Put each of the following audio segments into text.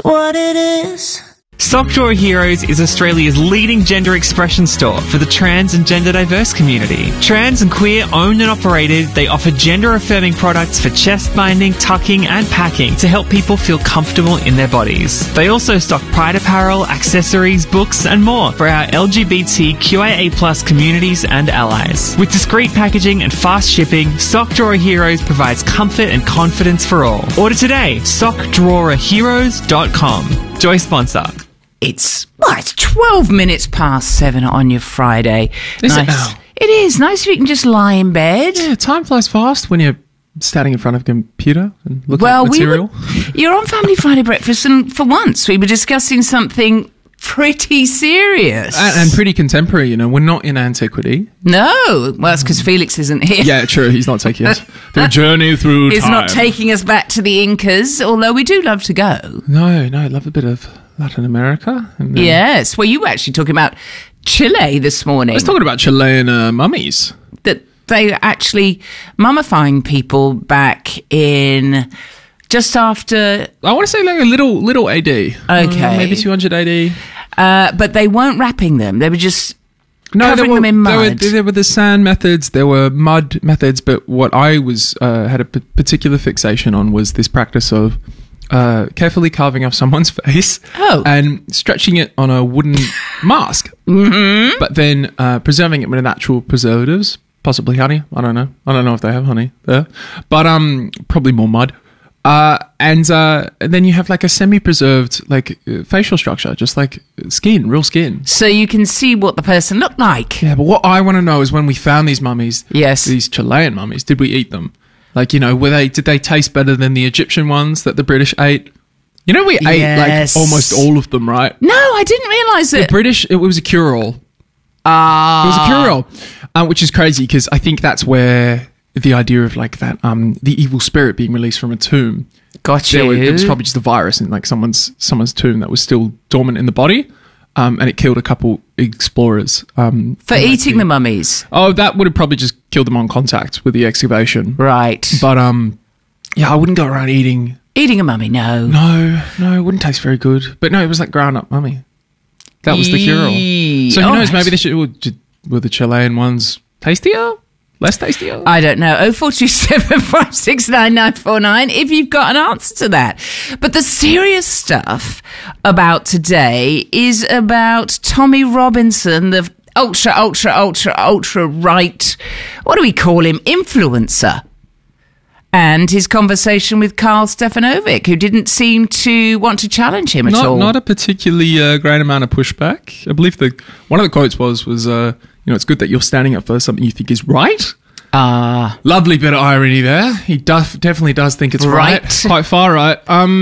what it is. Sock Drawer Heroes is Australia's leading gender expression store for the trans and gender diverse community. Trans and queer owned and operated, they offer gender affirming products for chest binding, tucking and packing to help people feel comfortable in their bodies. They also stock pride apparel, accessories, books and more for our LGBTQIA+ communities and allies. With discreet packaging and fast shipping, Sock Drawer Heroes provides comfort and confidence for all. Order today, sockdrawerheroes.com. Joy sponsor. It's 12 minutes past 7 on your Friday. Is it now? It is. Nice if you can just lie in bed. Yeah, time flies fast when you're standing in front of a computer and looking at material. You're on Family Friday Breakfast, and for once we were discussing something pretty serious. And pretty contemporary, you know. We're not in antiquity. No. Well, that's because Felix isn't here. Yeah, true. He's not taking us. The journey through He's time. not taking us back to the Incas, although we do love to go. No, I love a bit of Latin America. And then Yes. Well, you were actually talking about Chile this morning. I was talking about Chilean mummies. That they were actually mummifying people back in just after. I want to say like a little AD. Okay. Maybe 200 AD. But they weren't wrapping them. They were just No, covering them in mud. There were the sand methods, there were mud methods, but what I was had a particular fixation on was this practice of carefully carving off someone's face and stretching it on a wooden mask, but then preserving it with natural preservatives, possibly honey. I don't know if they have honey there, but probably more mud. And then you have like a semi-preserved like facial structure, just like skin, real skin. So you can see what the person looked like. Yeah, but what I want to know is when we found these mummies, these Chilean mummies, did we eat them? Like, you know, did they taste better than the Egyptian ones that the British ate? You know, we ate like almost all of them, right? No, I didn't realise it. The British, it was a cure-all. It was a cure-all, which is crazy because I think that's where the idea of like that, the evil spirit being released from a tomb. Gotcha. It was probably just a virus in like someone's tomb that was still dormant in the body. And it killed a couple explorers. For eating the mummies? Oh, that would have probably just killed them on contact with the excavation. Right. But, yeah, I wouldn't go around eating... Eating a mummy, no. No, it wouldn't taste very good. But no, it was like ground-up mummy. That was the cure-all. So who knows, maybe were the Chilean ones tastier? Less tastier? I don't know. 0427 569 949 if you've got an answer to that. But the serious stuff about today is about Tommy Robinson, the ultra right, what do we call him, influencer. And his conversation with Karl Stefanovic, who didn't seem to want to challenge him at all. Not a particularly great amount of pushback. I believe one of the quotes was you know, it's good that you're standing up for something you think is right. Lovely bit of irony there. He definitely does think it's right. Quite far right.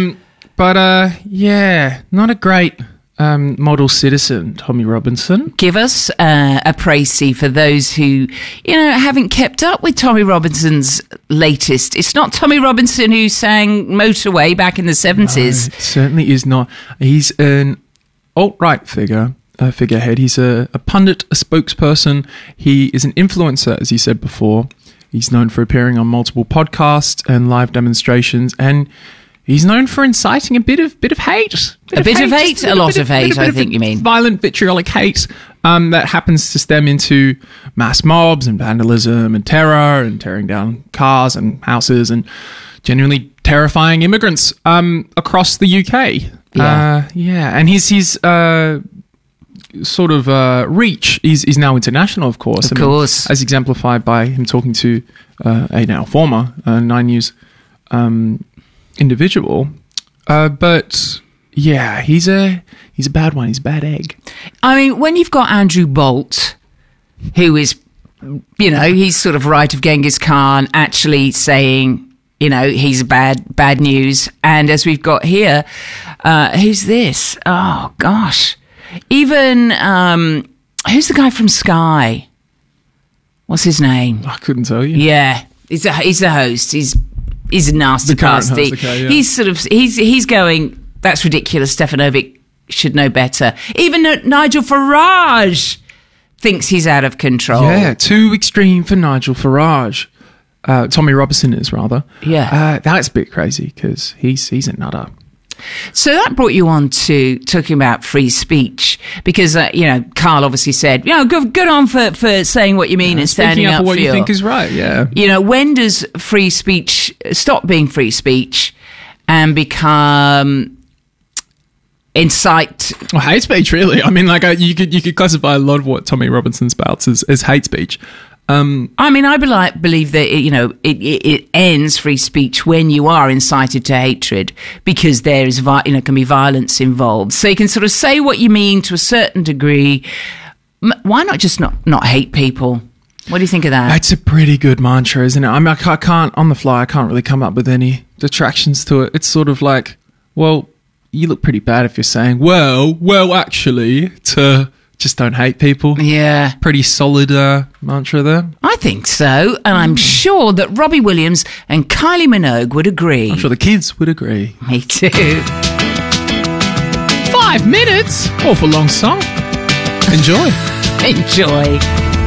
But yeah, not a great model citizen, Tommy Robinson. Give us a précis for those who, you know, haven't kept up with Tommy Robinson's latest. It's not Tommy Robinson who sang Motorway back in the 70s. No, it certainly is not. He's an alt-right figurehead. He's a pundit, a spokesperson. He is an influencer, as you said before. He's known for appearing on multiple podcasts and live demonstrations, and he's known for inciting a bit of hate. A lot of hate, I think you mean. Violent, vitriolic hate that happens to stem into mass mobs and vandalism and terror and tearing down cars and houses and genuinely terrifying immigrants across the UK. And his sort of reach is now international, of course. Of course. As exemplified by him talking to a now former 9 News individual. But yeah, he's a bad one. He's a bad egg. I mean, when you've got Andrew Bolt, who is, you know, he's sort of right of Genghis Khan, actually saying, you know, he's bad news. And as we've got here, who's this? Oh, gosh. Even, who's the guy from Sky? What's his name? I couldn't tell you. Yeah, he's the host. He's a nasty pasty. Yeah. He's going, that's ridiculous. Stefanovic should know better. Even Nigel Farage thinks he's out of control. Yeah, too extreme for Nigel Farage. Tommy Robinson is, rather. Yeah. That's a bit crazy because he's a nutter. So that brought you on to talking about free speech because, Carl obviously said, good on for saying what you mean and standing up for what for you think is right, yeah. When does free speech stop being free speech and become incite? Well, hate speech, really. I mean, you could classify a lot of what Tommy Robinson spouts as hate speech. I believe that it ends free speech when you are incited to hatred because there is can be violence involved. So you can sort of say what you mean to a certain degree. Why not just not hate people? What do you think of that? It's a pretty good mantra, isn't it? I mean, I can't on the fly. I can't really come up with any detractions to it. It's sort of like, well, you look pretty bad if you're saying, well, actually, to just don't hate people. Yeah. Pretty solid mantra there. I think so. And I'm sure that Robbie Williams and Kylie Minogue would agree. I'm sure the kids would agree. Me too. 5 minutes? Awful long song. Enjoy. Enjoy.